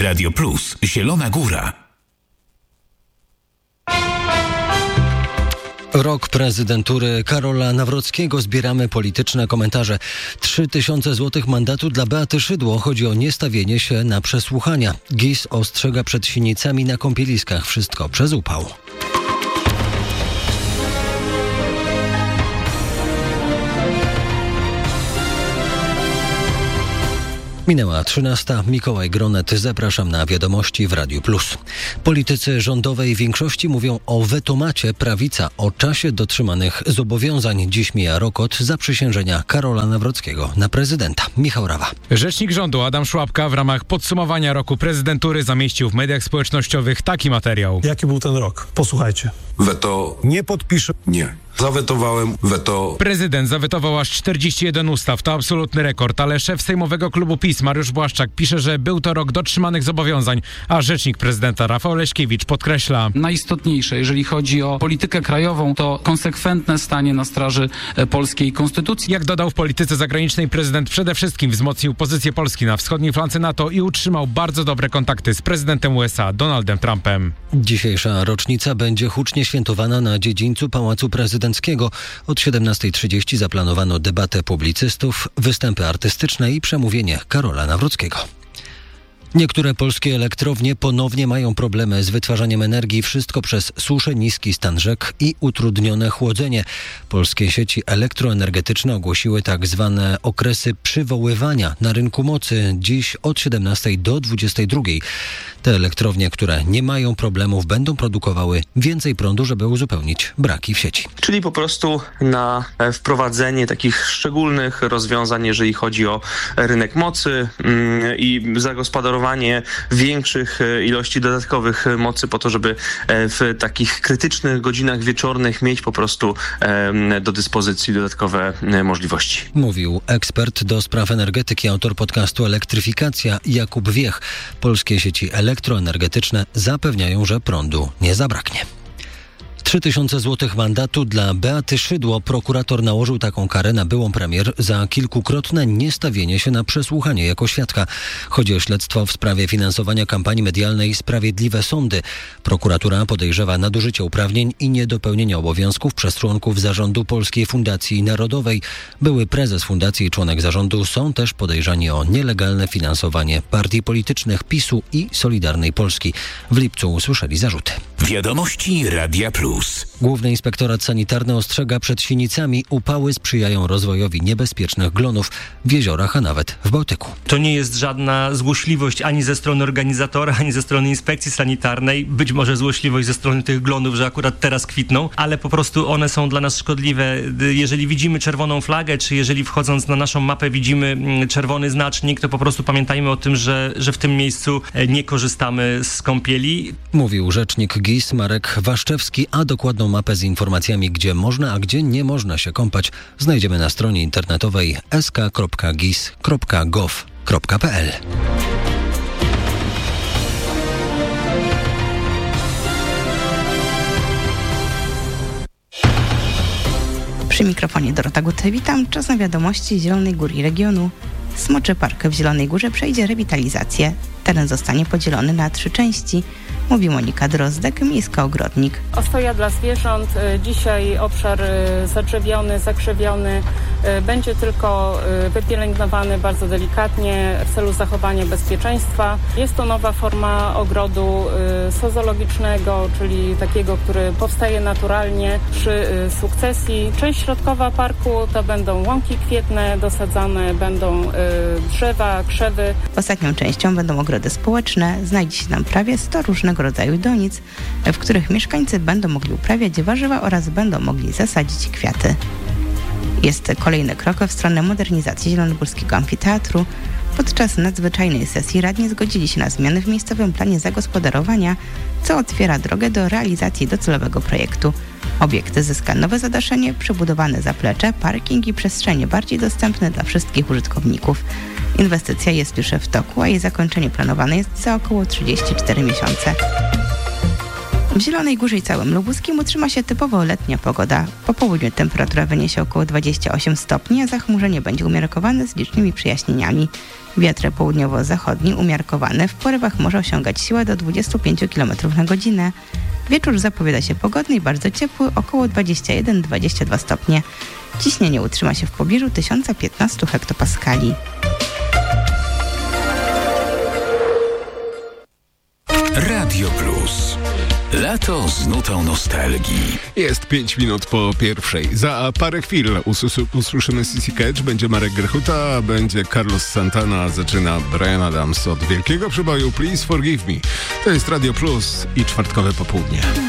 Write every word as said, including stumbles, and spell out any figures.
Radio Plus, Zielona Góra. Rok prezydentury Karola Nawrockiego. Zbieramy polityczne komentarze. Trzy tysiące złotych mandatu dla Beaty Szydło. Chodzi o niestawienie się na przesłuchania. GiS ostrzega przed sinicami na kąpieliskach. Wszystko przez upał. Minęła trzynasta. Mikołaj Gronet. Zapraszam na wiadomości w Radiu Plus. Politycy rządowej większości mówią o wetomacie. Prawica o czasie dotrzymanych zobowiązań. Dziś mija rok od zaprzysiężenia Karola Nawrockiego na prezydenta. Michał Rawa. Rzecznik rządu Adam Szłapka w ramach podsumowania roku prezydentury zamieścił w mediach społecznościowych taki materiał. Jaki był ten rok? Posłuchajcie. Weto. Nie podpiszę. Nie. Zawetowałem weto. Prezydent zawetował aż czterdzieści jeden ustaw. To absolutny rekord, ale szef sejmowego klubu PiS Mariusz Błaszczak pisze, że był to rok dotrzymanych zobowiązań, a rzecznik prezydenta Rafał Leśkiewicz podkreśla. Najistotniejsze, jeżeli chodzi o politykę krajową, to konsekwentne stanie na straży polskiej konstytucji. Jak dodał, w polityce zagranicznej prezydent przede wszystkim wzmocnił pozycję Polski na wschodniej flance NATO i utrzymał bardzo dobre kontakty z prezydentem U S A Donaldem Trumpem. Dzisiejsza rocznica będzie hucznie świętowana na dziedzińcu Pałacu Prezydenckiego. Od siedemnastej trzydzieści zaplanowano debatę publicystów, występy artystyczne i przemówienie Karola Nawrockiego. Niektóre polskie elektrownie ponownie mają problemy z wytwarzaniem energii. Wszystko przez suszę, niski stan rzek i utrudnione chłodzenie. Polskie sieci elektroenergetyczne ogłosiły tak zwane okresy przywoływania na rynku mocy. Dziś od siedemnastej do dwudziestej drugiej. Te elektrownie, które nie mają problemów, będą produkowały więcej prądu, żeby uzupełnić braki w sieci. Czyli po prostu na wprowadzenie takich szczególnych rozwiązań, jeżeli chodzi o rynek mocy yy, i zagospodarowanie większych ilości dodatkowych mocy po to, żeby w takich krytycznych godzinach wieczornych mieć po prostu do dyspozycji dodatkowe możliwości. Mówił ekspert do spraw energetyki, autor podcastu Elektryfikacja Jakub Wiech. Polskie sieci elektroenergetyczne zapewniają, że prądu nie zabraknie. Trzy tysiące złotych mandatu dla Beaty Szydło. Prokurator nałożył taką karę na byłą premier za kilkukrotne niestawienie się na przesłuchanie jako świadka. Chodzi o śledztwo w sprawie finansowania kampanii medialnej Sprawiedliwe Sądy. Prokuratura podejrzewa nadużycie uprawnień i niedopełnienia obowiązków przez członków zarządu Polskiej Fundacji Narodowej. Były prezes fundacji i członek zarządu są też podejrzani o nielegalne finansowanie partii politycznych PiSu i Solidarnej Polski. W lipcu usłyszeli zarzuty. Wiadomości Radia Plus. Główny Inspektorat Sanitarny ostrzega przed sinicami. Upały sprzyjają rozwojowi niebezpiecznych glonów w jeziorach, a nawet w Bałtyku. To nie jest żadna złośliwość ani ze strony organizatora, ani ze strony inspekcji sanitarnej. Być może złośliwość ze strony tych glonów, że akurat teraz kwitną, ale po prostu one są dla nas szkodliwe. Jeżeli widzimy czerwoną flagę, czy jeżeli wchodząc na naszą mapę widzimy czerwony znacznik, to po prostu pamiętajmy o tym, że, że w tym miejscu nie korzystamy z kąpieli. Mówił rzecznik GiS Marek Waszczewski, a dokładną mapę z informacjami, gdzie można, a gdzie nie można się kąpać, znajdziemy na stronie internetowej s k kropka gis kropka gov kropka p l. Przy mikrofonie Dorota Guty, witam. Czas na wiadomości Zielonej Góry i regionu. Smoczy Park w Zielonej Górze przejdzie rewitalizację. Teren zostanie podzielony na trzy części, mówi Monika Drozdek, miejska ogrodnik. Ostoja dla zwierząt. Dzisiaj obszar zadrzewiony, zakrzewiony. Będzie tylko wypielęgnowany bardzo delikatnie w celu zachowania bezpieczeństwa. Jest to nowa forma ogrodu sozologicznego, czyli takiego, który powstaje naturalnie przy sukcesji. Część środkowa parku to będą łąki kwietne, dosadzane będą drzewa, krzewy. Ostatnią częścią będą ogrody społeczne. Znajdzie się tam prawie sto różnego rodzaju donic, w których mieszkańcy będą mogli uprawiać warzywa oraz będą mogli zasadzić kwiaty. Jest kolejny krok w stronę modernizacji Zielonogórskiego Amfiteatru. Podczas nadzwyczajnej sesji radni zgodzili się na zmiany w miejscowym planie zagospodarowania, co otwiera drogę do realizacji docelowego projektu. Obiekt zyska nowe zadaszenie, przebudowane zaplecze, parking i przestrzenie bardziej dostępne dla wszystkich użytkowników. Inwestycja jest już w toku, a jej zakończenie planowane jest za około trzydzieści cztery miesiące. W Zielonej Górze i całym Lubuskiem utrzyma się typowo letnia pogoda. Po południu temperatura wyniesie około dwadzieścia osiem stopni, a zachmurzenie będzie umiarkowane z licznymi przejaśnieniami. Wiatr południowo-zachodni umiarkowany w porywach może osiągać siłę do dwudziestu pięciu kilometrów na godzinę. Wieczór zapowiada się pogodny i bardzo ciepły, około dwadzieścia jeden do dwudziestu dwóch stopni. Ciśnienie utrzyma się w pobliżu tysiąc piętnaście hektopaskali. Radio Plus. Lato z nutą nostalgii. Jest pięć minut po pierwszej. Za parę chwil usus- usłyszymy C C Catch, będzie Marek Grechuta, będzie Carlos Santana, zaczyna Bryan Adams od wielkiego przeboju Please Forgive Me. To jest Radio Plus i czwartkowe popołudnie.